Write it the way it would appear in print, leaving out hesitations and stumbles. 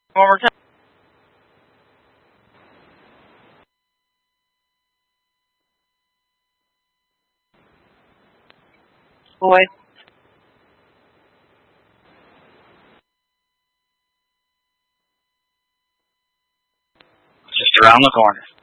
One more time. Boy. Just around the corner.